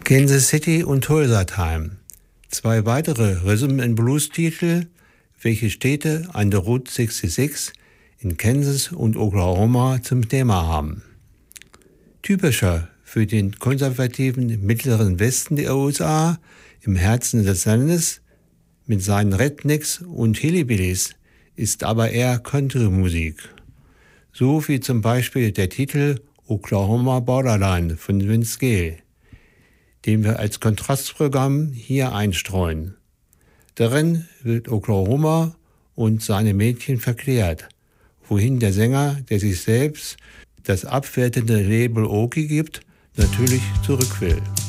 Kansas City und Tulsa Time. Zwei weitere Rhythm-and-Blues-Titel, welche Städte an der Route 66 in Kansas und Oklahoma zum Thema haben. Typischer für den konservativen mittleren Westen der USA, im Herzen des Landes, mit seinen Rednecks und Hillbillies, ist aber eher Country-Musik. So wie zum Beispiel der Titel Oklahoma Borderline von Vince Gill, den wir als Kontrastprogramm hier einstreuen. Darin wird Oklahoma und seine Mädchen verklärt, wohin der Sänger, der sich selbst das abwertende Label Okie gibt, natürlich zurück will.